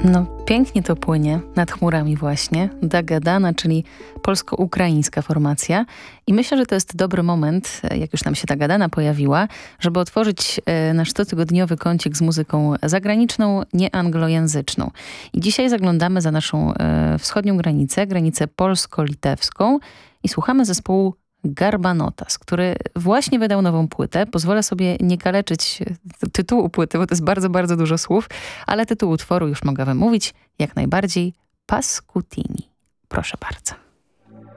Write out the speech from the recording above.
No, pięknie to płynie nad chmurami właśnie. Dagadana, czyli polsko-ukraińska formacja. I myślę, że to jest dobry moment, jak już nam się Dagadana pojawiła, żeby otworzyć nasz cotygodniowy kącik z muzyką zagraniczną, nieanglojęzyczną. I dzisiaj zaglądamy za naszą wschodnią granicę polsko-litewską i słuchamy zespołu Garbanotas, który właśnie wydał nową płytę. Pozwolę sobie nie kaleczyć tytułu płyty, bo to jest bardzo, bardzo dużo słów, ale tytuł utworu już mogę wymówić jak najbardziej. Paskutini. Proszę bardzo.